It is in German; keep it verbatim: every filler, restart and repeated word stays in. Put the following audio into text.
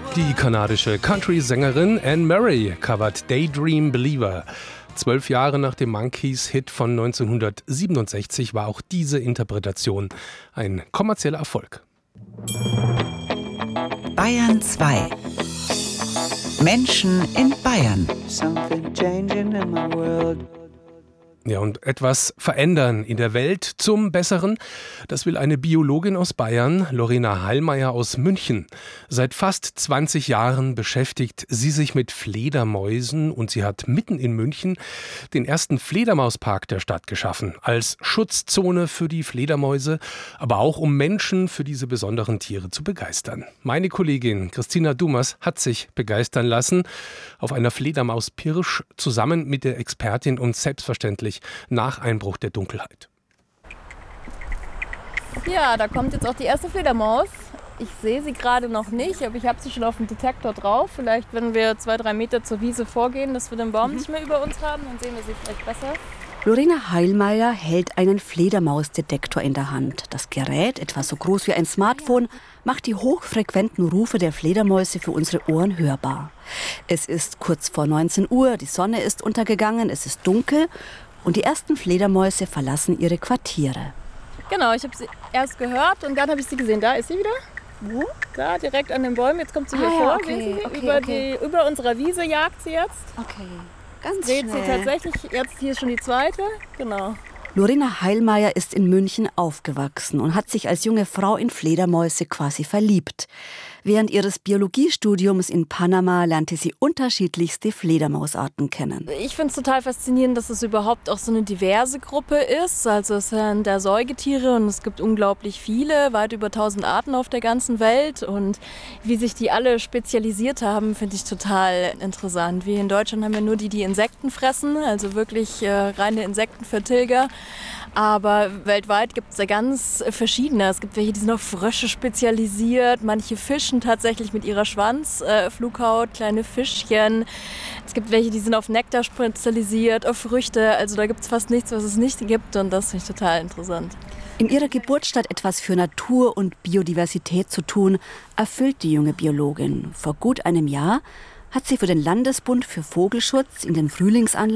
Die kanadische Country-Sängerin Anne Murray covert Daydream Believer. Zwölf Jahre nach dem Monkees-Hit von neunzehnhundertsiebenundsechzig war auch diese Interpretation ein kommerzieller Erfolg. Bayern zwei. Menschen in Bayern. Ja, und etwas verändern in der Welt zum Besseren, das will eine Biologin aus Bayern, Lorena Hallmeier aus München. Seit fast zwanzig Jahren beschäftigt sie sich mit Fledermäusen und sie hat mitten in München den ersten Fledermauspark der Stadt geschaffen, als Schutzzone für die Fledermäuse, aber auch um Menschen für diese besonderen Tiere zu begeistern. Meine Kollegin Christina Dumas hat sich begeistern lassen auf einer Fledermauspirsch zusammen mit der Expertin und selbstverständlich nach Einbruch der Dunkelheit. Ja, da kommt jetzt auch die erste Fledermaus. Ich sehe sie gerade noch nicht, aber ich habe sie schon auf dem Detektor drauf. Vielleicht, wenn wir zwei, drei Meter zur Wiese vorgehen, dass wir den Baum mhm. nicht mehr über uns haben, dann sehen wir sie vielleicht besser. Lorena Hallmeier hält einen Fledermausdetektor in der Hand. Das Gerät, etwa so groß wie ein Smartphone, macht die hochfrequenten Rufe der Fledermäuse für unsere Ohren hörbar. Es ist kurz vor neunzehn Uhr, die Sonne ist untergegangen, es ist dunkel und die ersten Fledermäuse verlassen ihre Quartiere. Genau, ich habe sie erst gehört und dann habe ich sie gesehen. Da ist sie wieder. Wo? Da, direkt an den Bäumen. Jetzt kommt sie hier ah, vor. Ja, okay, Sehen Sie? okay, über, okay. Die, über unserer Wiese jagt sie jetzt. Okay, ganz Dreht schnell. sie tatsächlich. Jetzt hier ist schon die zweite. Genau. Lorena Hallmeier ist in München aufgewachsen und hat sich als junge Frau in Fledermäuse quasi verliebt. Während ihres Biologiestudiums in Panama lernte sie unterschiedlichste Fledermausarten kennen. Ich finde es total faszinierend, dass es überhaupt auch so eine diverse Gruppe ist. Also es sind da Säugetiere und es gibt unglaublich viele, weit über tausend Arten auf der ganzen Welt. Und wie sich die alle spezialisiert haben, finde ich total interessant. Wir in Deutschland haben ja nur die, die Insekten fressen, also wirklich äh, reine Insektenvertilger. Aber weltweit gibt es da ganz verschiedene. Es gibt welche, die sind auf Frösche spezialisiert, manche fischen tatsächlich mit ihrer Schwanzflughaut, äh, kleine Fischchen. Es gibt welche, die sind auf Nektar spezialisiert, auf Früchte. Also da gibt es fast nichts, was es nicht gibt und das finde ich total interessant. In ihrer Geburtsstadt etwas für Natur und Biodiversität zu tun, erfüllt die junge Biologin. Vor gut einem Jahr hat sie für den Landesbund für Vogelschutz in den Frühlingsanlagen